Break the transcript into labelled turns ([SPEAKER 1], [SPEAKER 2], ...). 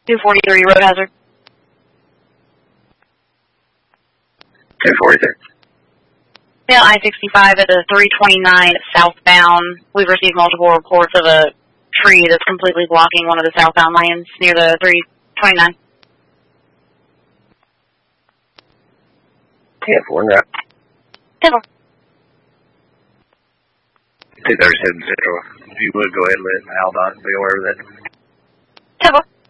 [SPEAKER 1] 243 road hazard.
[SPEAKER 2] 243.
[SPEAKER 1] Yeah, I-65 at the 329 southbound. We've received multiple reports of a tree that's completely blocking one of the southbound lanes near the 329.
[SPEAKER 2] 10-4, route.
[SPEAKER 1] 10-4.
[SPEAKER 2] 237 Central. If you would, go ahead and let Aldon be aware of that.
[SPEAKER 1] 10-4.